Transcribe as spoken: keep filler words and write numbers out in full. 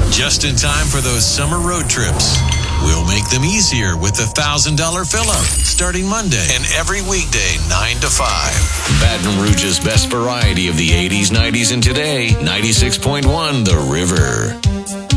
Just in time for those summer road trips. We'll make them easier with the one thousand dollars fill-up starting Monday and every weekday nine to five. Baton Rouge's best variety of the eighties, nineties, and today, ninety-six point one The River.